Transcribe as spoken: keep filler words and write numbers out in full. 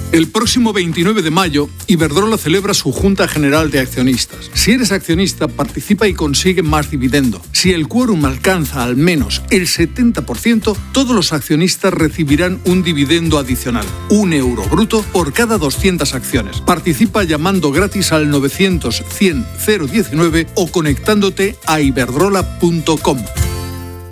El próximo veintinueve de mayo, Iberdrola celebra su Junta General de Accionistas. Si eres accionista, participa y consigue más dividendo. Si el quórum alcanza al menos el setenta por ciento, todos los accionistas recibirán un dividendo adicional, un euro bruto por cada doscientas acciones. Participa llamando gratis al novecientos cien cero diecinueve o conectándote a iberdrola punto com.